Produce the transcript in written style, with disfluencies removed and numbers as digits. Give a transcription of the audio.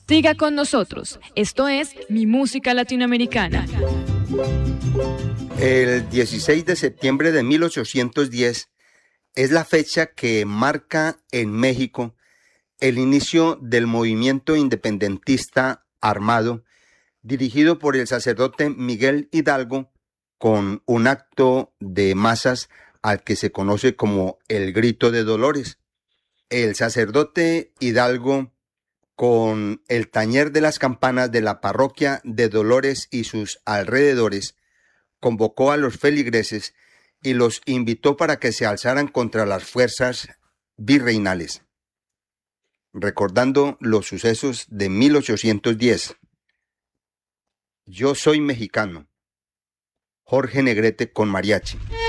Siga con nosotros. Esto es Mi Música Latinoamericana. El 16 de septiembre de 1810 es la fecha que marca en México el inicio del movimiento independentista armado dirigido por el sacerdote Miguel Hidalgo con un acto de masas al que se conoce como el Grito de Dolores. El sacerdote Hidalgo, con el tañer de las campanas de la parroquia de Dolores y sus alrededores, convocó a los feligreses y los invitó para que se alzaran contra las fuerzas virreinales. Recordando los sucesos de 1810. Yo soy mexicano. Jorge Negrete con mariachi.